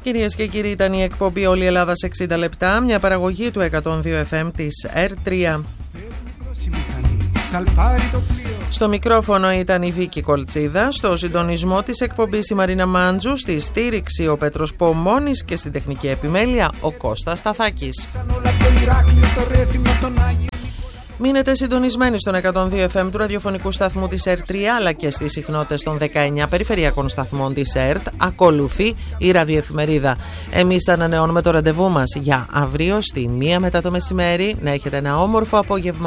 Κυρίες και κύριοι, ήταν η εκπομπή Όλη η Ελλάδα σε 60 λεπτά, μια παραγωγή του 102 FM της R3. Στο μικρόφωνο ήταν η Βίκη Κολτσίδα, στο συντονισμό της εκπομπής η Μαρίνα Μάντζου, στη στήριξη ο Πέτρος Πομώνης και στην τεχνική επιμέλεια ο Κώστας Σταθάκης. Μείνετε συντονισμένοι στον 102 FM του ραδιοφωνικού σταθμού της R3 αλλά και στις συχνότητες των 19 περιφερειακών σταθμών της ΕΡΤ. Ακολουθεί η ραδιοεφημερίδα. Εμείς ανανεώνουμε το ραντεβού μας για αύριο στη 1 μετά το μεσημέρι. Να έχετε ένα όμορφο απόγευμα.